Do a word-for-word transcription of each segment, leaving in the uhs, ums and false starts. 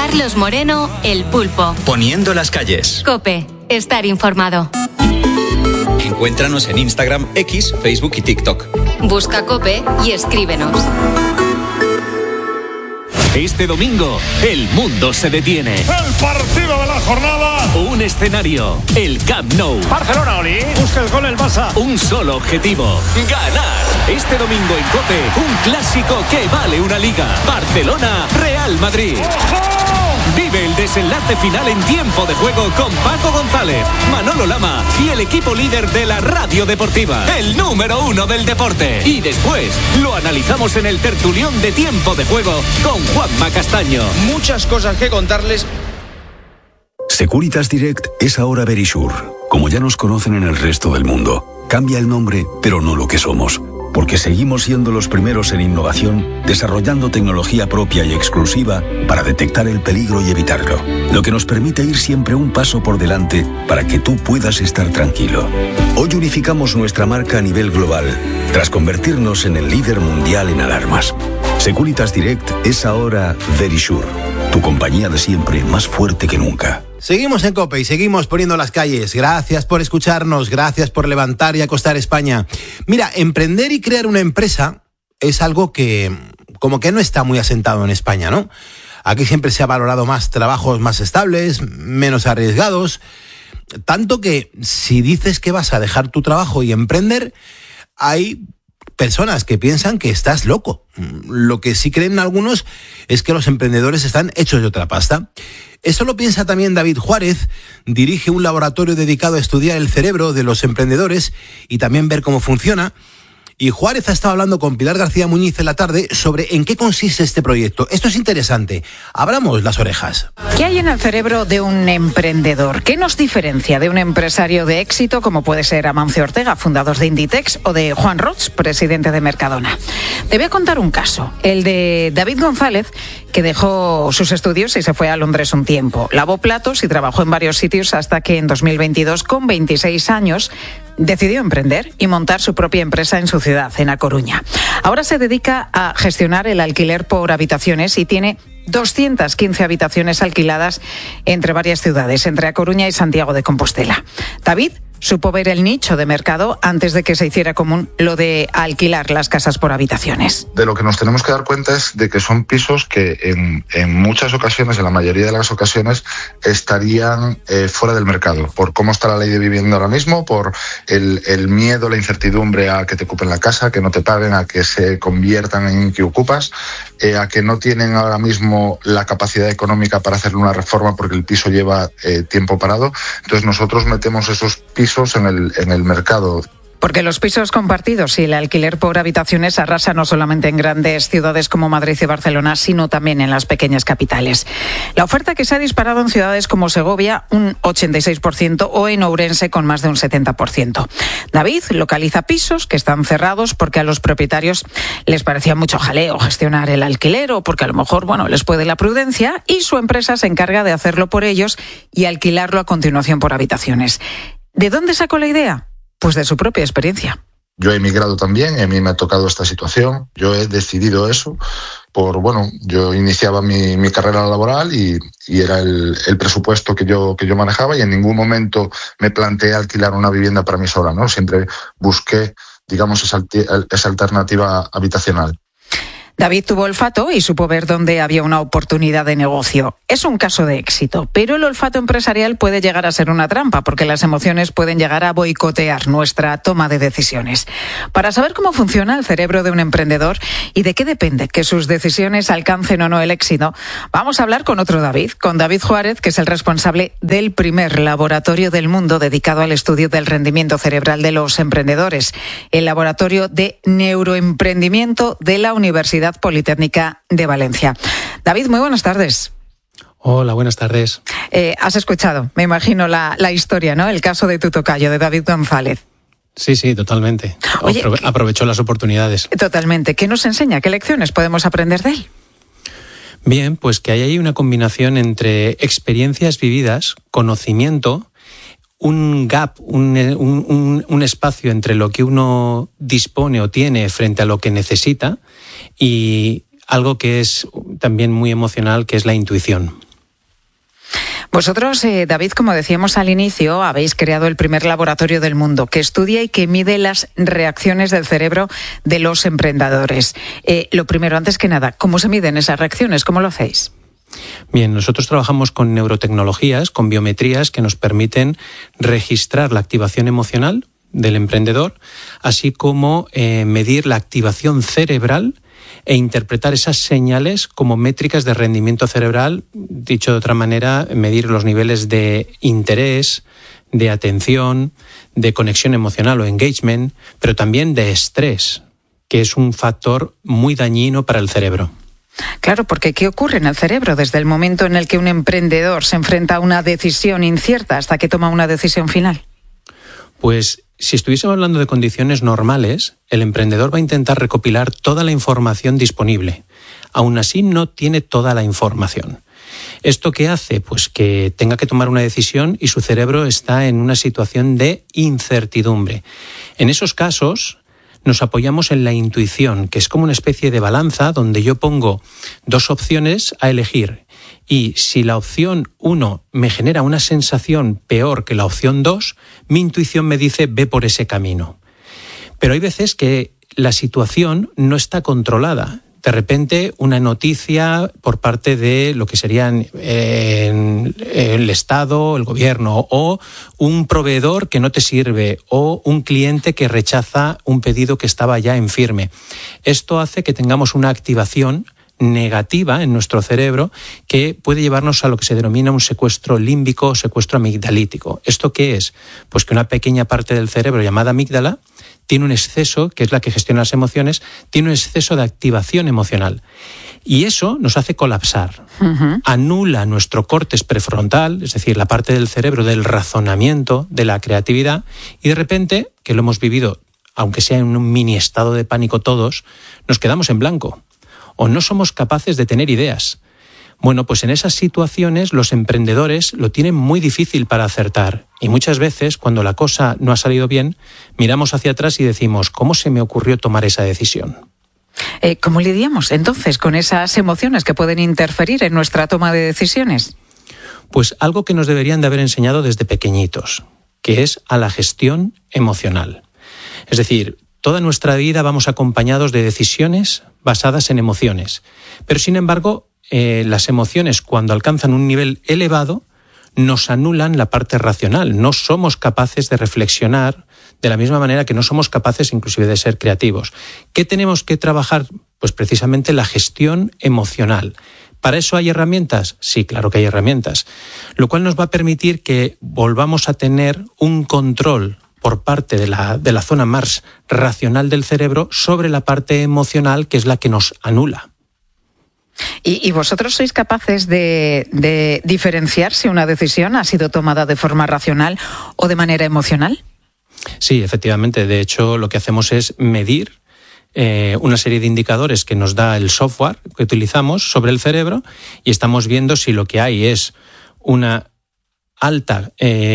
Carlos Moreno, El Pulpo. Poniendo las calles. COPE. Estar informado. Encuéntranos en Instagram, X, Facebook y TikTok. Busca COPE y escríbenos. Este domingo, el mundo se detiene. El partido de la jornada. Un escenario, el Camp Nou. Barcelona, Oli. Busca el gol el Barça. Un solo objetivo, ganar. Este domingo en COPE, un clásico que vale una liga. Barcelona, Real Madrid. ¡Ojo! Vive el desenlace final en tiempo de juego con Paco González, Manolo Lama y el equipo líder de la radio deportiva, el número uno del deporte. Y después lo analizamos en el tertulión de tiempo de juego con Juanma Castaño. Muchas cosas que contarles. Securitas Direct es ahora Verisure. Como ya nos conocen en el resto del mundo, cambia el nombre, pero no lo que somos. Porque seguimos siendo los primeros en innovación, desarrollando tecnología propia y exclusiva para detectar el peligro y evitarlo. Lo que nos permite ir siempre un paso por delante para que tú puedas estar tranquilo. Hoy unificamos nuestra marca a nivel global, tras convertirnos en el líder mundial en alarmas. Securitas Direct es ahora Verisure, tu compañía de siempre más fuerte que nunca. Seguimos en COPE y seguimos poniendo las calles. Gracias por escucharnos, gracias por levantar y acostar España. Mira, emprender y crear una empresa es algo que como que no está muy asentado en España, ¿no? Aquí siempre se ha valorado más trabajos más estables, menos arriesgados, tanto que si dices que vas a dejar tu trabajo y emprender, hay personas que piensan que estás loco. Lo que sí creen algunos es que los emprendedores están hechos de otra pasta. Eso lo piensa también David Juárez, dirige un laboratorio dedicado a estudiar el cerebro de los emprendedores y también ver cómo funciona. Y Juárez ha estado hablando con Pilar García Muñiz en la tarde sobre en qué consiste este proyecto. Esto es interesante. Abramos las orejas. ¿Qué hay en el cerebro de un emprendedor? ¿Qué nos diferencia de un empresario de éxito como puede ser Amancio Ortega, fundador de Inditex, o de Juan Roig, presidente de Mercadona? Te voy a contar un caso, el de David González, que dejó sus estudios y se fue a Londres un tiempo. Lavó platos y trabajó en varios sitios hasta que en dos mil veintidós, con veintiséis años, decidió emprender y montar su propia empresa en su ciudad, en A Coruña. Ahora se dedica a gestionar el alquiler por habitaciones y tiene doscientas quince habitaciones alquiladas entre varias ciudades, entre A Coruña y Santiago de Compostela. David supo ver el nicho de mercado antes de que se hiciera común lo de alquilar las casas por habitaciones. De lo que nos tenemos que dar cuenta es de que son pisos que en, en muchas ocasiones, en la mayoría de las ocasiones, estarían eh, fuera del mercado, por cómo está la ley de vivienda ahora mismo, por el, el miedo, la incertidumbre a que te ocupen la casa, que no te paguen, a que se conviertan en que ocupas, eh, a que no tienen ahora mismo la capacidad económica para hacer una reforma porque el piso lleva eh, tiempo parado. Entonces nosotros metemos esos pisos en el, en el mercado. Porque los pisos compartidos y el alquiler por habitaciones arrasa no solamente en grandes ciudades como Madrid y Barcelona, sino también en las pequeñas capitales. La oferta que se ha disparado en ciudades como Segovia, un ochenta y seis por ciento, o en Ourense, con más de un setenta por ciento. David localiza pisos que están cerrados porque a los propietarios les parecía mucho jaleo gestionar el alquiler, o porque a lo mejor, bueno, les puede la prudencia, y su empresa se encarga de hacerlo por ellos y alquilarlo a continuación por habitaciones. ¿De dónde sacó la idea? Pues de su propia experiencia. Yo he emigrado también, a mí me ha tocado esta situación. Yo he decidido eso por, bueno, yo iniciaba mi, mi carrera laboral y, y era el, el presupuesto que yo, que yo manejaba, y en ningún momento me planteé alquilar una vivienda para mí sola, ¿no? Siempre busqué, digamos, esa, esa alternativa habitacional. David tuvo olfato y supo ver dónde había una oportunidad de negocio. Es un caso de éxito, pero el olfato empresarial puede llegar a ser una trampa, porque las emociones pueden llegar a boicotear nuestra toma de decisiones. Para saber cómo funciona el cerebro de un emprendedor y de qué depende que sus decisiones alcancen o no el éxito, vamos a hablar con otro David, con David Juárez, que es el responsable del primer laboratorio del mundo dedicado al estudio del rendimiento cerebral de los emprendedores, el Laboratorio de Neuroemprendimiento de la Universidad Politécnica de Valencia. David, muy buenas tardes. Hola, buenas tardes. Eh, has escuchado, me imagino, la, la historia, ¿no? El caso de tu tocayo, de David González. Sí, sí, totalmente. Oye, Aprove- aprovechó las oportunidades. Totalmente. ¿Qué nos enseña? ¿Qué lecciones podemos aprender de él? Bien, pues que hay ahí una combinación entre experiencias vividas, conocimiento, un gap, un, un, un espacio entre lo que uno dispone o tiene frente a lo que necesita, y algo que es también muy emocional, que es la intuición. Vosotros, eh, David, como decíamos al inicio, habéis creado el primer laboratorio del mundo que estudia y que mide las reacciones del cerebro de los emprendedores. Eh, lo primero, antes que nada, ¿cómo se miden esas reacciones? ¿Cómo lo hacéis? Bien, nosotros trabajamos con neurotecnologías, con biometrías que nos permiten registrar la activación emocional del emprendedor, así como eh, medir la activación cerebral e interpretar esas señales como métricas de rendimiento cerebral, dicho de otra manera, medir los niveles de interés, de atención, de conexión emocional o engagement, pero también de estrés, que es un factor muy dañino para el cerebro. Claro, porque ¿qué ocurre en el cerebro desde el momento en el que un emprendedor se enfrenta a una decisión incierta hasta que toma una decisión final? Pues si estuviésemos hablando de condiciones normales, el emprendedor va a intentar recopilar toda la información disponible. Aún así, no tiene toda la información. ¿Esto qué hace? Pues que tenga que tomar una decisión y su cerebro está en una situación de incertidumbre. En esos casos, nos apoyamos en la intuición, que es como una especie de balanza donde yo pongo dos opciones a elegir. Y si la opción uno me genera una sensación peor que la opción dos, mi intuición me dice ve por ese camino. Pero hay veces que la situación no está controlada. De repente una noticia por parte de lo que serían eh, el Estado, el gobierno, o un proveedor que no te sirve, o un cliente que rechaza un pedido que estaba ya en firme. Esto hace que tengamos una activación negativa en nuestro cerebro que puede llevarnos a lo que se denomina un secuestro límbico o secuestro amigdalítico. ¿Esto qué es? Pues que una pequeña parte del cerebro llamada amígdala tiene un exceso, que es la que gestiona las emociones, tiene un exceso de activación emocional. Y eso nos hace colapsar. Uh-huh. Anula nuestro córtex prefrontal, es decir, la parte del cerebro del razonamiento, de la creatividad, y de repente, que lo hemos vivido, aunque sea en un mini estado de pánico todos, nos quedamos en blanco. O no somos capaces de tener ideas. Bueno, pues en esas situaciones los emprendedores lo tienen muy difícil para acertar. Y muchas veces, cuando la cosa no ha salido bien, miramos hacia atrás y decimos, ¿cómo se me ocurrió tomar esa decisión? Eh, ¿Cómo lidiamos entonces con esas emociones que pueden interferir en nuestra toma de decisiones? Pues algo que nos deberían de haber enseñado desde pequeñitos, que es a la gestión emocional. Es decir, toda nuestra vida vamos acompañados de decisiones basadas en emociones. Pero, sin embargo, eh, las emociones, cuando alcanzan un nivel elevado, nos anulan la parte racional. No somos capaces de reflexionar de la misma manera que no somos capaces inclusive de ser creativos. ¿Qué tenemos que trabajar? Pues precisamente la gestión emocional. ¿Para eso hay herramientas? Sí, claro que hay herramientas. Lo cual nos va a permitir que volvamos a tener un control por parte de la, de la zona más racional del cerebro sobre la parte emocional, que es la que nos anula. ¿Y, y vosotros sois capaces de, de diferenciar si una decisión ha sido tomada de forma racional o de manera emocional? Sí, efectivamente. De hecho, lo que hacemos es medir eh, una serie de indicadores que nos da el software que utilizamos sobre el cerebro y estamos viendo si lo que hay es una alta...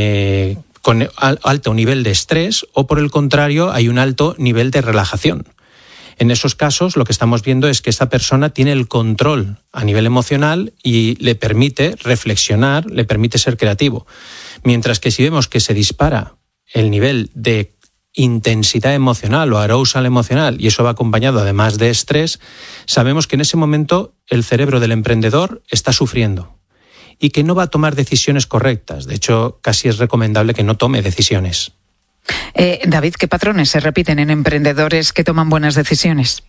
Eh, con alto nivel de estrés o, por el contrario, hay un alto nivel de relajación. En esos casos, lo que estamos viendo es que esta persona tiene el control a nivel emocional y le permite reflexionar, le permite ser creativo. Mientras que si vemos que se dispara el nivel de intensidad emocional o arousal emocional, y eso va acompañado además de estrés, sabemos que en ese momento el cerebro del emprendedor está sufriendo y que no va a tomar decisiones correctas. De hecho, casi es recomendable que no tome decisiones. Eh, David, ¿qué patrones se repiten en emprendedores que toman buenas decisiones?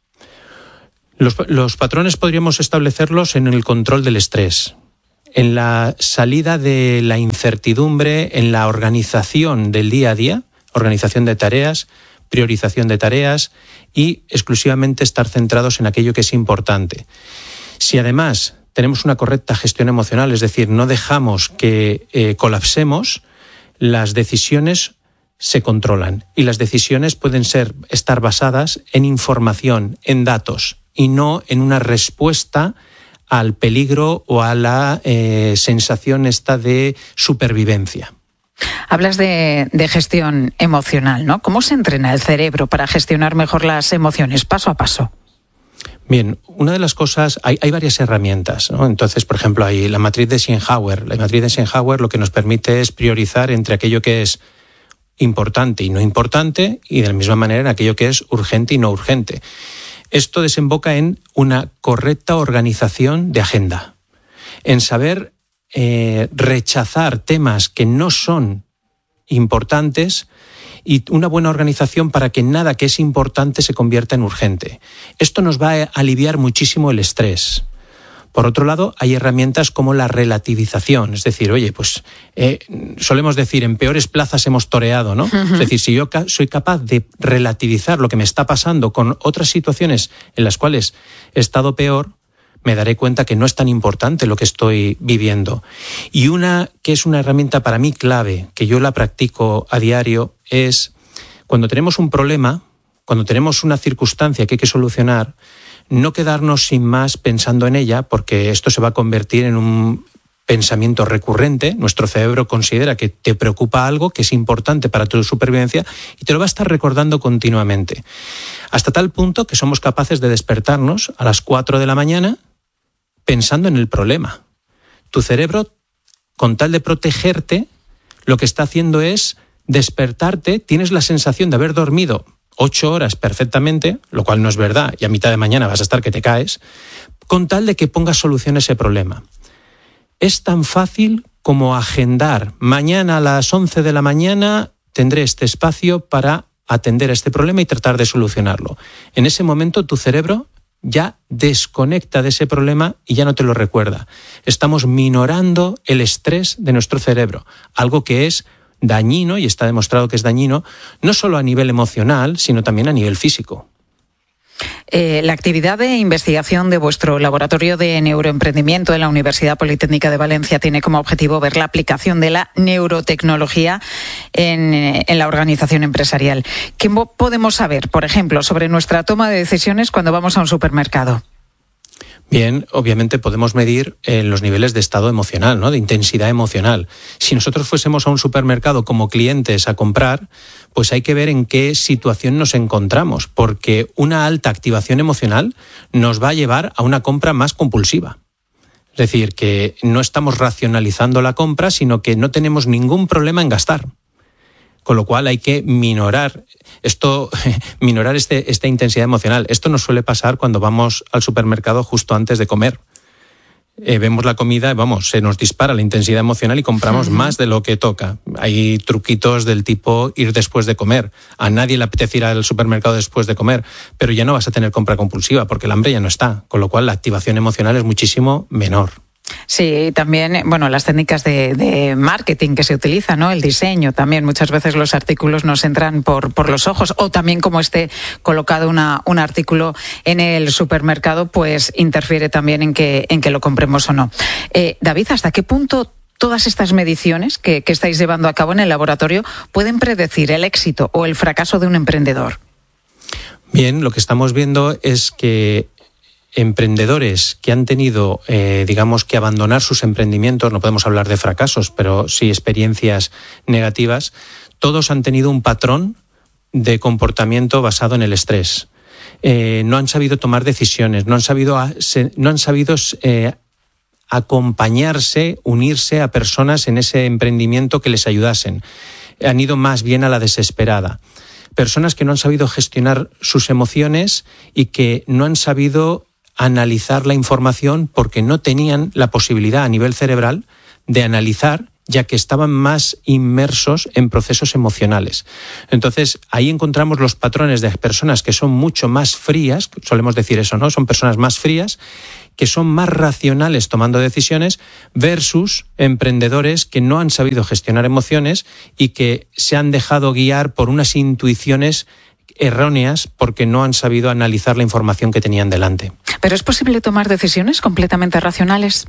Los, los patrones podríamos establecerlos en el control del estrés, en la salida de la incertidumbre, en la organización del día a día, organización de tareas, priorización de tareas y exclusivamente estar centrados en aquello que es importante. Si además tenemos una correcta gestión emocional, es decir, no dejamos que eh, colapsemos, las decisiones se controlan y las decisiones pueden ser, estar basadas en información, en datos y no en una respuesta al peligro o a la eh, sensación esta de supervivencia. Hablas de, de gestión emocional, ¿no? ¿Cómo se entrena el cerebro para gestionar mejor las emociones paso a paso? Bien, una de las cosas, hay, hay varias herramientas, ¿no? Entonces, por ejemplo, hay la matriz de Eisenhower. La matriz de Eisenhower lo que nos permite es priorizar entre aquello que es importante y no importante, y de la misma manera en aquello que es urgente y no urgente. Esto desemboca en una correcta organización de agenda, en saber eh, rechazar temas que no son importantes y una buena organización para que nada que es importante se convierta en urgente. Esto nos va a aliviar muchísimo el estrés. Por otro lado, hay herramientas como la relativización, es decir, oye, pues eh, solemos decir, en peores plazas hemos toreado, ¿no? Uh-huh. Es decir, si yo ca- soy capaz de relativizar lo que me está pasando con otras situaciones en las cuales he estado peor, me daré cuenta que no es tan importante lo que estoy viviendo. Y una que es una herramienta para mí clave, que yo la practico a diario, es cuando tenemos un problema, cuando tenemos una circunstancia que hay que solucionar, no quedarnos sin más pensando en ella, porque esto se va a convertir en un pensamiento recurrente. Nuestro cerebro considera que te preocupa algo que es importante para tu supervivencia y te lo va a estar recordando continuamente. Hasta tal punto que somos capaces de despertarnos a las cuatro de la mañana pensando en el problema. Tu cerebro, con tal de protegerte, lo que está haciendo es despertarte. Tienes la sensación de haber dormido ocho horas perfectamente, lo cual no es verdad, y a mitad de mañana vas a estar que te caes, con tal de que pongas solución a ese problema. Es tan fácil como agendar. Mañana a las once de la mañana tendré este espacio para atender a este problema y tratar de solucionarlo. En ese momento tu cerebro ya desconecta de ese problema y ya no te lo recuerda. Estamos minorando el estrés de nuestro cerebro, algo que es dañino, y está demostrado que es dañino, no solo a nivel emocional, sino también a nivel físico. Eh, la actividad de investigación de vuestro laboratorio de neuroemprendimiento en la Universidad Politécnica de Valencia tiene como objetivo ver la aplicación de la neurotecnología en, en la organización empresarial. ¿Qué podemos saber, por ejemplo, sobre nuestra toma de decisiones cuando vamos a un supermercado? Bien, obviamente podemos medir eh, los niveles de estado emocional, ¿no? De intensidad emocional. Si nosotros fuésemos a un supermercado como clientes a comprar, pues hay que ver en qué situación nos encontramos, porque una alta activación emocional nos va a llevar a una compra más compulsiva. Es decir, que no estamos racionalizando la compra, sino que no tenemos ningún problema en gastar. Con lo cual hay que minorar esto, minorar este, esta intensidad emocional. Esto nos suele pasar cuando vamos al supermercado justo antes de comer. Eh, vemos la comida, vamos, se nos dispara la intensidad emocional y compramos uh-huh. más de lo que toca. Hay truquitos del tipo ir después de comer. A nadie le apetece ir al supermercado después de comer, pero ya no vas a tener compra compulsiva porque el hambre ya no está. Con lo cual la activación emocional es muchísimo menor. Sí, también, bueno, las técnicas de, de marketing que se utilizan, ¿no? El diseño también. Muchas veces los artículos nos entran por, por los ojos, o también como esté colocado una, un artículo en el supermercado, pues interfiere también en que, en que lo compremos o no. Eh, David, ¿hasta qué punto todas estas mediciones que, que estáis llevando a cabo en el laboratorio pueden predecir el éxito o el fracaso de un emprendedor? Bien, lo que estamos viendo es que emprendedores que han tenido, eh, digamos, que abandonar sus emprendimientos, no podemos hablar de fracasos, pero sí experiencias negativas, todos han tenido un patrón de comportamiento basado en el estrés. Eh, no han sabido tomar decisiones, no han sabido, a, se, no han sabido eh, acompañarse, unirse a personas en ese emprendimiento que les ayudasen. Han ido más bien a la desesperada. Personas que no han sabido gestionar sus emociones y que no han sabido analizar la información porque no tenían la posibilidad a nivel cerebral de analizar, ya que estaban más inmersos en procesos emocionales. Entonces, ahí encontramos los patrones de personas que son mucho más frías, solemos decir eso, ¿no? Son personas más frías, que son más racionales tomando decisiones, versus emprendedores que no han sabido gestionar emociones y que se han dejado guiar por unas intuiciones erróneas porque no han sabido analizar la información que tenían delante. ¿Pero es posible tomar decisiones completamente racionales?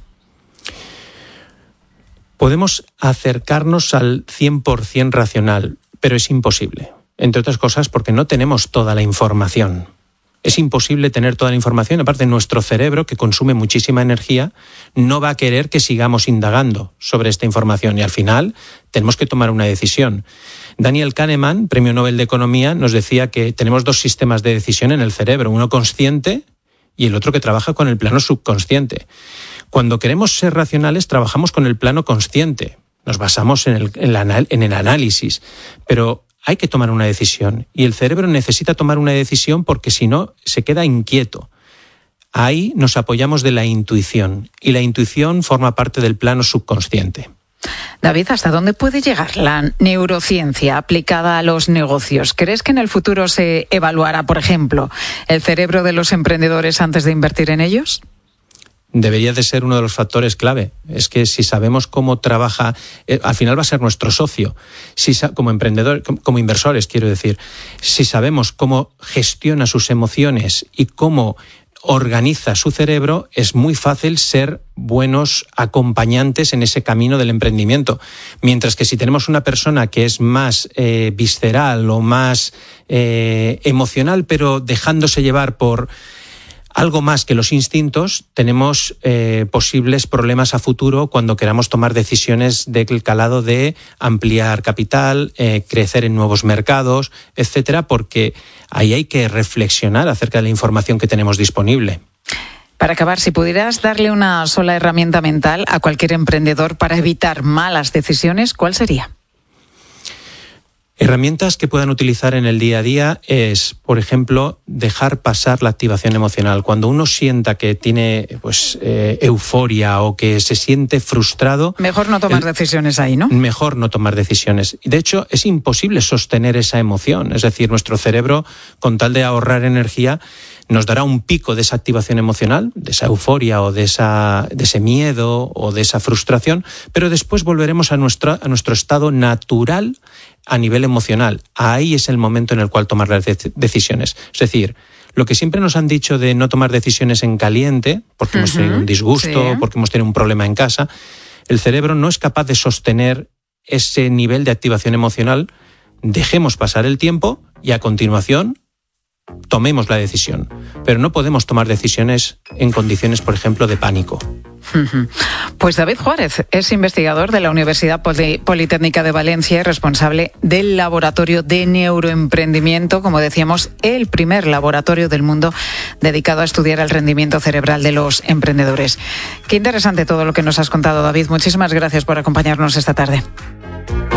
Podemos acercarnos al cien por ciento racional, pero es imposible. Entre otras cosas porque no tenemos toda la información. Es imposible tener toda la información. Aparte, nuestro cerebro, que consume muchísima energía, no va a querer que sigamos indagando sobre esta información y al final tenemos que tomar una decisión. Daniel Kahneman, Premio Nobel de Economía, nos decía que tenemos dos sistemas de decisión en el cerebro, uno consciente y el otro que trabaja con el plano subconsciente. Cuando queremos ser racionales, trabajamos con el plano consciente. Nos basamos en el, en la, en el análisis, pero hay que tomar una decisión y el cerebro necesita tomar una decisión porque si no se queda inquieto. Ahí nos apoyamos de la intuición y la intuición forma parte del plano subconsciente. David, ¿hasta dónde puede llegar la neurociencia aplicada a los negocios? ¿Crees que en el futuro se evaluará, por ejemplo, el cerebro de los emprendedores antes de invertir en ellos? Debería de ser uno de los factores clave. Es que si sabemos cómo trabaja, eh, al final va a ser nuestro socio. Si como emprendedor, como inversores, quiero decir, si sabemos cómo gestiona sus emociones y cómo organiza su cerebro, es muy fácil ser buenos acompañantes en ese camino del emprendimiento. Mientras que si tenemos una persona que es más eh, visceral o más eh, emocional, pero dejándose llevar por algo más que los instintos, tenemos eh, posibles problemas a futuro cuando queramos tomar decisiones del calado de ampliar capital, eh, crecer en nuevos mercados, etcétera, porque ahí hay que reflexionar acerca de la información que tenemos disponible. Para acabar, si pudieras darle una sola herramienta mental a cualquier emprendedor para evitar malas decisiones, ¿cuál sería? Herramientas que puedan utilizar en el día a día es, por ejemplo, dejar pasar la activación emocional. Cuando uno sienta que tiene pues eh, euforia o que se siente frustrado... Mejor no tomar el, decisiones ahí, ¿no? Mejor no tomar decisiones. De hecho, es imposible sostener esa emoción. Es decir, nuestro cerebro, con tal de ahorrar energía, nos dará un pico de esa activación emocional, de esa euforia o de, esa, de ese miedo o de esa frustración, pero después volveremos a nuestro, a nuestro estado natural a nivel emocional. Ahí es el momento en el cual tomar las de- decisiones. Es decir, lo que siempre nos han dicho de no tomar decisiones en caliente, porque uh-huh. hemos tenido un disgusto, sí. porque hemos tenido un problema en casa, el cerebro no es capaz de sostener ese nivel de activación emocional. Dejemos pasar el tiempo y a continuación tomemos la decisión. Pero no podemos tomar decisiones en condiciones, por ejemplo, de pánico. Pues David Juárez es investigador de la Universidad Poli- Politécnica de Valencia y responsable del Laboratorio de Neuroemprendimiento, como decíamos, el primer laboratorio del mundo dedicado a estudiar el rendimiento cerebral de los emprendedores. Qué interesante todo lo que nos has contado, David. Muchísimas gracias por acompañarnos esta tarde.